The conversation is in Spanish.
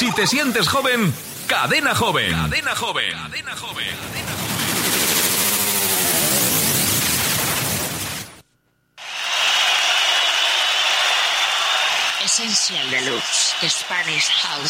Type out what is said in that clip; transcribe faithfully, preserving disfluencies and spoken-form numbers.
Si te sientes joven, Cadena Joven. Cadena Joven. Cadena Joven. Essential Deluxe, Spanish House.